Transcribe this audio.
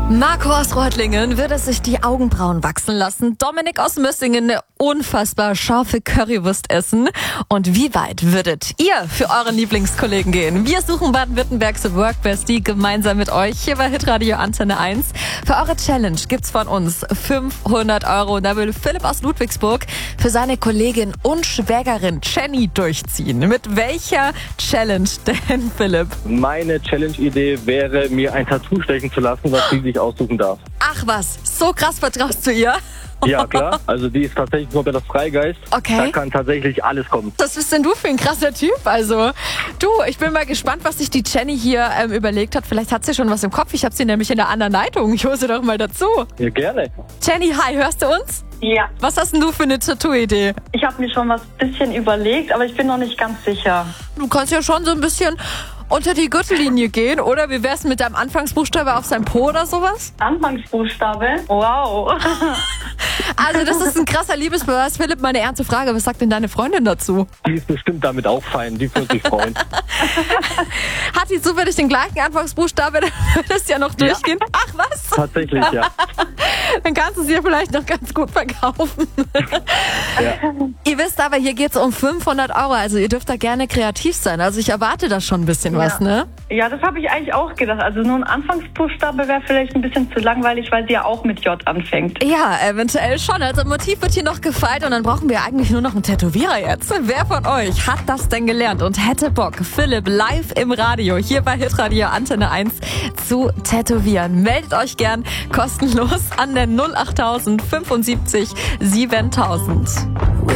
Marco aus Reutlingen würde sich die Augenbrauen wachsen lassen. Dominik aus Mössingen eine unfassbar scharfe Currywurst essen. Und wie weit würdet ihr für euren Lieblingskollegen gehen? Wir suchen Baden-Württembergs Workbestie gemeinsam mit euch hier bei Hitradio Antenne 1. Für eure Challenge gibt's von uns 500 €. Da will Philipp aus Ludwigsburg für seine Kollegin und Schwägerin Jenny durchziehen. Mit welcher Challenge denn, Philipp? Meine Challenge-Idee wäre, mir ein Tattoo stechen zu lassen, was sie sich aussuchen darf. Ach was, so krass vertraust du ihr? Ja, klar. Also die ist tatsächlich nur das Freigeist. Okay. Da kann tatsächlich alles kommen. Was bist denn du für ein krasser Typ? Also, du, ich bin mal gespannt, was sich die Jenny hier überlegt hat. Vielleicht hat sie schon was im Kopf. Ich habe sie nämlich in der anderen Leitung. Ich hole sie doch mal dazu. Ja, gerne. Jenny, hi, hörst du uns? Ja, Was hast denn du für eine Tattoo-Idee? ich habe mir schon was bisschen überlegt, aber ich bin noch nicht ganz sicher. Du kannst ja schon so ein bisschen unter die Gürtellinie gehen, oder? Wie wär's mit deinem Anfangsbuchstabe auf sein Po oder sowas? Anfangsbuchstabe? Wow. Also, das ist ein krasser Liebesbeweis. Philipp, meine ernste Frage, was sagt denn deine Freundin dazu? Die ist bestimmt damit auch fein. Die würde sich freuen. Hat die zufällig den gleichen Anfangsbuchstabe? Dann würde es ja noch durchgehen. Ach, was? Tatsächlich, ja. Dann kannst du es ja vielleicht noch ganz gut verkaufen. Ja. Ihr wisst aber, hier geht's um 500 €. Also ihr dürft da gerne kreativ sein. Also ich erwarte da schon ein bisschen was, ne? Ja, das habe ich eigentlich auch gedacht. Also nur ein Anfangsbuchstabe wäre vielleicht ein bisschen zu langweilig, weil sie ja auch mit J anfängt. Ja, eventuell schon. Also Motiv wird hier noch gefeilt und dann brauchen wir eigentlich nur noch einen Tätowierer jetzt. Wer von euch hat das denn gelernt und hätte Bock, Philipp live im Radio, hier bei Hitradio Antenne 1 zu tätowieren? Meldet euch gern kostenlos an der 08000 75 7000.